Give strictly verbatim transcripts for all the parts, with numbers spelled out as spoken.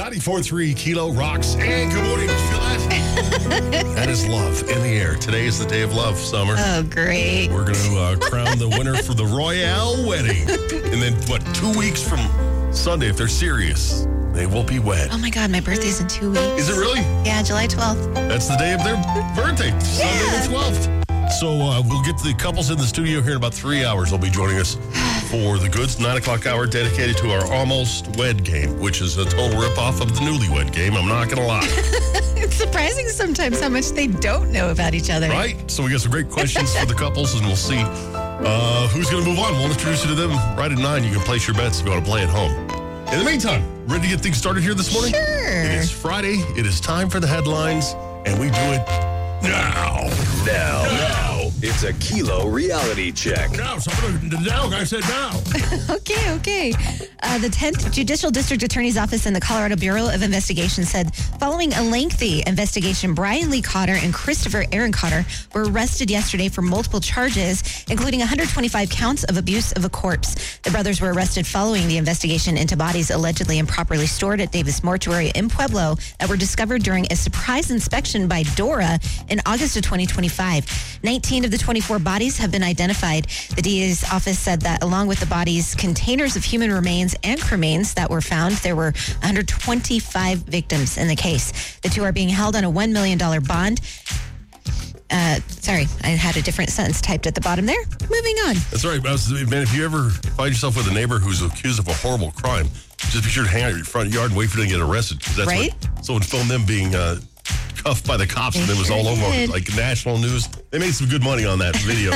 ninety-four point three Kilo rocks. And good morning, did you feel that? That is love in the air. Today is the day of love, Summer. Oh, great. We're going to uh, crown the winner for the Royale wedding. And then, what, two weeks from Sunday, if they're serious, they will be wed. Oh, my God, my birthday's in two weeks. Is it really? Yeah, July twelfth. That's the day of their birthday, Sunday Yeah. the twelfth. So uh, we'll get the couples in the studio here in about three hours. They'll be joining us for the Goods nine o'clock hour dedicated to our Almost Wed game, which is a total ripoff of the Newlywed Game. I'm not going to lie. It's surprising sometimes how much they don't know about each other. Right? So we got some great questions for the couples, and we'll see uh, who's going to move on. We'll introduce you to them right at nine. You can place your bets if you want to play at home. In the meantime, ready to get things started here this morning? Sure. It is Friday. It is time for the headlines, and we do it now. Now, now, it's a Kilo reality check. Now, somebody, now, I said now. Okay, okay. Uh, the tenth Judicial District Attorney's Office and the Colorado Bureau of Investigation said following a lengthy investigation, Brian Lee Cotter and Christopher Aaron Cotter were arrested yesterday for multiple charges, including one hundred twenty-five counts of abuse of a corpse. The brothers were arrested following the investigation into bodies allegedly improperly stored at Davis Mortuary in Pueblo that were discovered during a surprise inspection by DORA in August of twenty twenty-five. nineteen of the twenty-four bodies have been identified. The D A's office said that along with the bodies, containers of human remains and cremains that were found, there were one hundred twenty-five victims in the case. The two are being held on a one million dollars bond. Uh, sorry, I had a different sentence typed at the bottom there. Moving on. That's right. Man, if you ever find yourself with a neighbor who's accused of a horrible crime, just be sure to hang out in your front yard and wait for them to get arrested. That's Right? what someone filmed them being uh, cuffed by the cops, and They it was sure all over did. like national news. They made some good money on that video.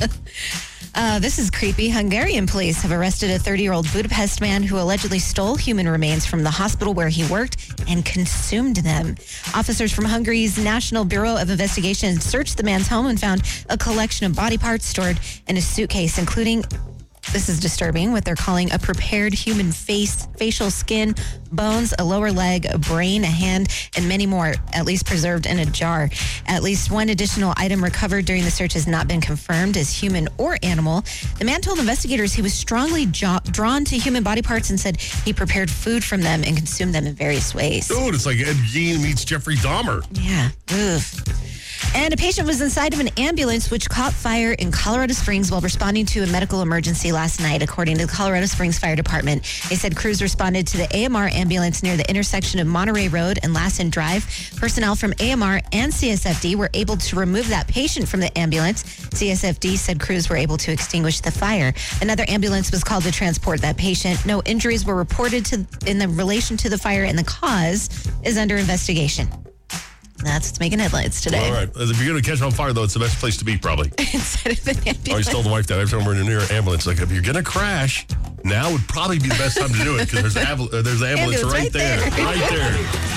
Uh, this is creepy. Hungarian police have arrested a thirty-year-old Budapest man who allegedly stole human remains from the hospital where he worked and consumed them. Officers from Hungary's National Bureau of Investigation searched the man's home and found a collection of body parts stored in a suitcase, including, this is disturbing, what they're calling a prepared human face, facial skin, bones, a lower leg, a brain, a hand, and many more, at least preserved in a jar. At least one additional item recovered during the search has not been confirmed as human or animal. The man told investigators he was strongly jo- drawn to human body parts and said he prepared food from them and consumed them in various ways. Dude, it's like Ed Gein meets Jeffrey Dahmer. Yeah. Ugh. And a patient was inside of an ambulance which caught fire in Colorado Springs while responding to a medical emergency last night, according to the Colorado Springs Fire Department. They said crews responded to the A M R ambulance near the intersection of Monterey Road and Lassen Drive. Personnel from A M R and C S F D were able to remove that patient from the ambulance. C S F D said crews were able to extinguish the fire. Another ambulance was called to transport that patient. No injuries were reported to in the relation to the fire, and the cause is under investigation. That's what's making headlines today. All right. If you're going to catch on fire, though, it's the best place to be, probably. Instead of an I ambulance. always tell the wife that every time we're in a near ambulance, like, if you're going to crash, now would probably be the best time to do it because there's, av- uh, there's the ambulance, Ambulance right, right there. there. Right there.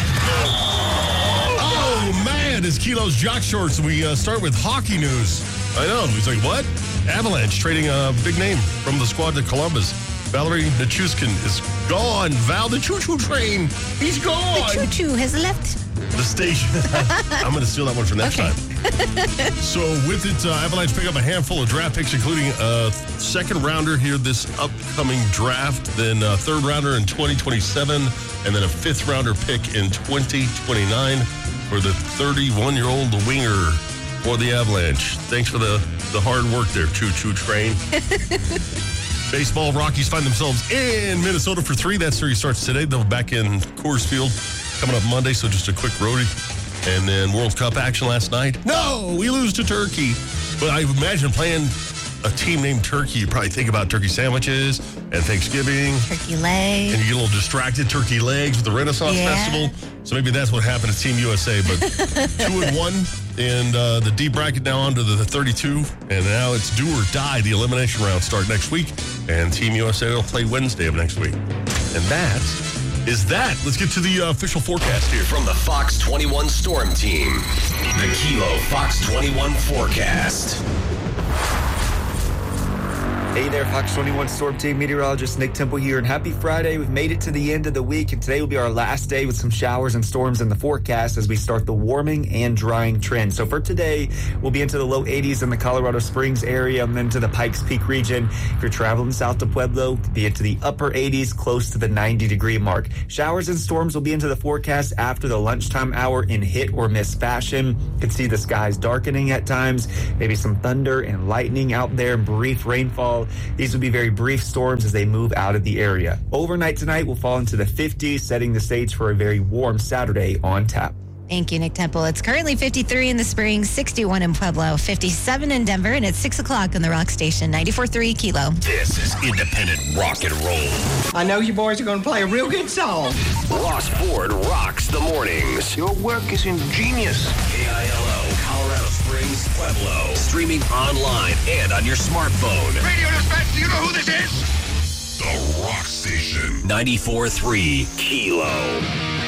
Oh, man, it's Kilo's Jock Shorts. We uh, start with hockey news. I know. He's like, what? Avalanche trading a big name from the squad to Columbus. Valerie Nichushkin is gone. Val, the choo-choo train, he's gone. The choo-choo has left. The station. I'm going to steal that one for next Okay. time. So with it, uh, Avalanche pick up a handful of draft picks, including a second rounder here this upcoming draft, then a third rounder in twenty twenty-seven, and then a fifth rounder pick in twenty twenty-nine for the thirty-one-year-old winger for the Avalanche. Thanks for the, the hard work there, choo-choo train. Baseball, Rockies find themselves in Minnesota for three. That series starts today. They'll be back in Coors Field coming up Monday, so just a quick roadie. And then World Cup action last night. No, we lose to Turkey. But I imagine playing a team named Turkey, you probably think about turkey sandwiches and Thanksgiving. Turkey leg. And you get a little distracted, turkey legs with the Renaissance Yeah. Festival. So maybe that's what happened to Team U S A. But two and one, and uh, the D bracket now on to the thirty-two. And now it's do or die. The elimination rounds start next week. And Team U S A will play Wednesday of next week. And that is that. Let's get to the uh, official forecast here. From the Fox twenty-one Storm Team, the Kilo Fox twenty-one forecast. Hey there, Fox twenty-one Storm Team meteorologist Nick Temple here, and happy Friday. We've made it to the end of the week, and today will be our last day with some showers and storms in the forecast as we start the warming and drying trend. So for today, we'll be into the low eighties in the Colorado Springs area and then to the Pikes Peak region. If you're traveling south to Pueblo, be into the upper eighties, close to the ninety degree mark. Showers and storms will be into the forecast after the lunchtime hour in hit or miss fashion. You can see the skies darkening at times, maybe some thunder and lightning out there, brief rainfall. These will be very brief storms as they move out of the area. Overnight tonight will fall into the fifties, setting the stage for a very warm Saturday on tap. Thank you, Nick Temple. It's currently fifty-three in the Springs, sixty-one in Pueblo, fifty-seven in Denver, and it's six o'clock on the Rock Station, ninety-four point three Kilo. This is independent rock and roll. I know you boys are going to play a real good song. Ross Ford rocks the mornings. Your work is ingenious. K I L O, Colorado Springs, Pueblo. Streaming online and on your smartphone. Radio dispatch, do you know who this is? The Rock Station. ninety-four point three Kilo.